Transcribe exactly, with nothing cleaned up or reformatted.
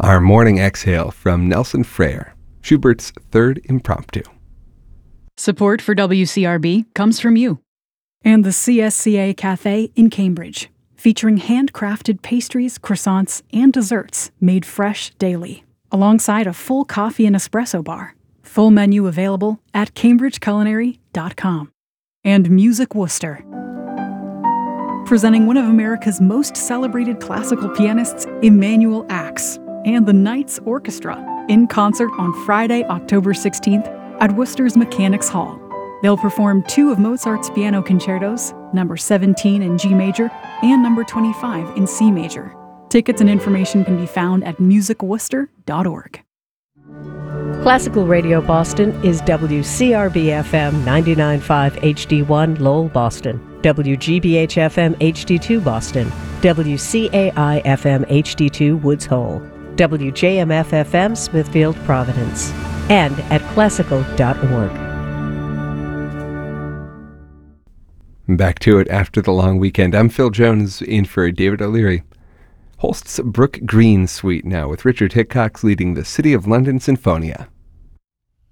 Our morning exhale from Nelson Freire, Schubert's Third Impromptu. Support for W C R B comes from you and the C S C A Cafe in Cambridge, featuring handcrafted pastries, croissants, and desserts made fresh daily, alongside a full coffee and espresso bar. Full menu available at cambridge culinary dot com. And Music Worcester, presenting one of America's most celebrated classical pianists, Emanuel Ax, and the Knights Orchestra in concert on Friday, October sixteenth at Worcester's Mechanics Hall. They'll perform two of Mozart's piano concertos, number seventeen in G major and number twenty-five in C major. Tickets and information can be found at music worcester dot org. Classical Radio Boston is W C R B F M ninety-nine point five H D one Lowell, Boston, W G B H F M H D two Boston, W C A I F M H D two Woods Hole, W J M F F M Smithfield, Providence, and at classical dot org. Back to it after the long weekend. I'm Phil Jones, in for David O'Leary. Holst's Brook Green Suite now, with Richard Hickox leading the City of London Sinfonia.